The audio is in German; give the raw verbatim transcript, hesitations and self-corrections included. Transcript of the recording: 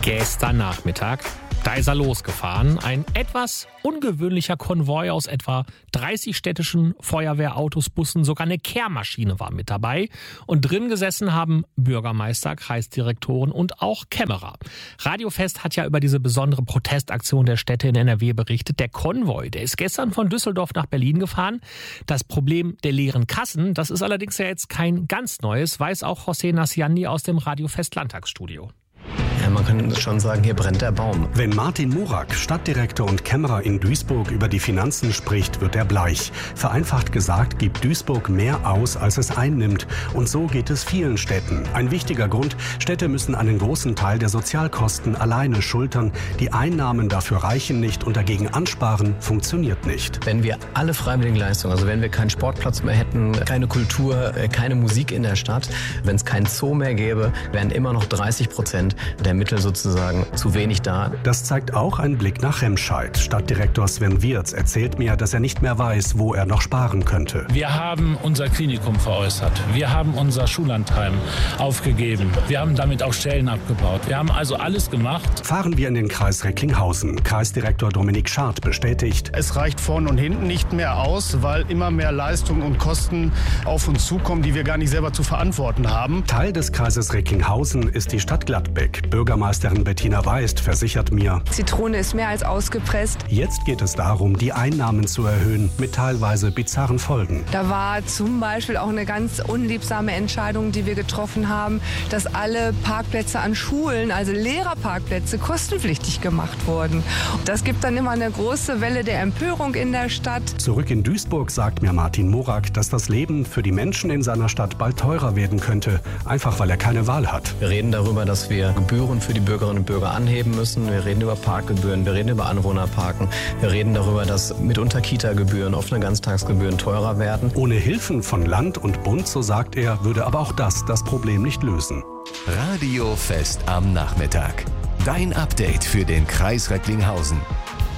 Gestern Nachmittag, da ist er losgefahren. Ein etwas ungewöhnlicher Konvoi aus etwa dreißig städtischen Feuerwehrautos, Bussen, sogar eine Kehrmaschine war mit dabei. Und drin gesessen haben Bürgermeister, Kreisdirektoren und auch Kämmerer. Radiofest hat ja über diese besondere Protestaktion der Städte in N R W berichtet. Der Konvoi, der ist gestern von Düsseldorf nach Berlin gefahren. Das Problem der leeren Kassen, das ist allerdings ja jetzt kein ganz neues, weiß auch José Nasciandi aus dem Radiofest Landtagsstudio. Ja, man kann schon sagen, hier brennt der Baum. Wenn Martin Morak, Stadtdirektor und Kämmerer in Duisburg, über die Finanzen spricht, wird er bleich. Vereinfacht gesagt, gibt Duisburg mehr aus, als es einnimmt. Und so geht es vielen Städten. Ein wichtiger Grund, Städte müssen einen großen Teil der Sozialkosten alleine schultern. Die Einnahmen dafür reichen nicht und dagegen ansparen funktioniert nicht. Wenn wir alle freiwilligen Leistungen, also wenn wir keinen Sportplatz mehr hätten, keine Kultur, keine Musik in der Stadt, wenn es keinen Zoo mehr gäbe, wären immer noch dreißig Prozent der Mittel sozusagen zu wenig da. Das zeigt auch ein Blick nach Remscheid. Stadtdirektor Sven Wirz erzählt mir, dass er nicht mehr weiß, wo er noch sparen könnte. Wir haben unser Klinikum veräußert. Wir haben unser Schullandheim aufgegeben. Wir haben damit auch Stellen abgebaut. Wir haben also alles gemacht. Fahren wir in den Kreis Recklinghausen. Kreisdirektor Dominik Schad bestätigt: Es reicht vorn und hinten nicht mehr aus, weil immer mehr Leistungen und Kosten auf uns zukommen, die wir gar nicht selber zu verantworten haben. Teil des Kreises Recklinghausen ist die Stadt Gladbeck. Bürgermeisterin Bettina Weist versichert mir: Zitrone ist mehr als ausgepresst. Jetzt geht es darum, die Einnahmen zu erhöhen, mit teilweise bizarren Folgen. Da war zum Beispiel auch eine ganz unliebsame Entscheidung, die wir getroffen haben, dass alle Parkplätze an Schulen, also Lehrerparkplätze, kostenpflichtig gemacht wurden. Das gibt dann immer eine große Welle der Empörung in der Stadt. Zurück in Duisburg sagt mir Martin Morak, dass das Leben für die Menschen in seiner Stadt bald teurer werden könnte, einfach weil er keine Wahl hat. Wir reden darüber, dass wir Gebühren für die Bürgerinnen und Bürger anheben müssen. Wir reden über Parkgebühren, wir reden über Anwohnerparken. Wir reden darüber, dass mitunter Kita-Gebühren, offene Ganztagsgebühren teurer werden. Ohne Hilfen von Land und Bund, so sagt er, würde aber auch das das Problem nicht lösen. Radiofest am Nachmittag. Dein Update für den Kreis Recklinghausen.